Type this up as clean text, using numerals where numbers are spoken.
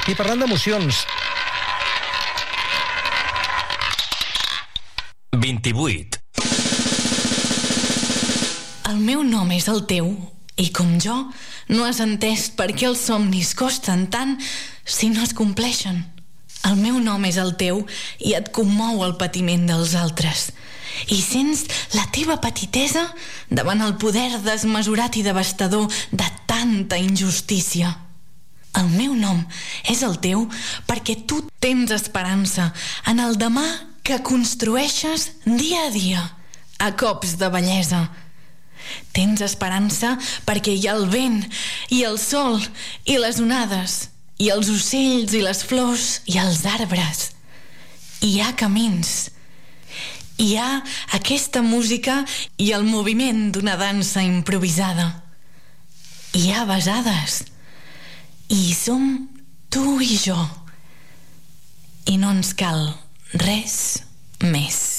I parlant d'emocions... 28. El meu nom és el teu, i com jo, no has entès per què els somnis costen tant si no es compleixen. El meu nom és el teu i et commou el patiment dels altres. I sents la teva petitesa davant el poder desmesurat i devastador de tanta injustícia. El meu nom és el teu perquè tu tens esperança en el demà que construeixes dia a dia, a cops de bellesa. Tens esperança perquè hi ha el vent i el sol i les onades i els ocells i les flors i els arbres. Hi ha camins. Hi ha aquesta música i el moviment d'una dansa improvisada. Hi ha besades. I som tu i jo. I no ens cal res més.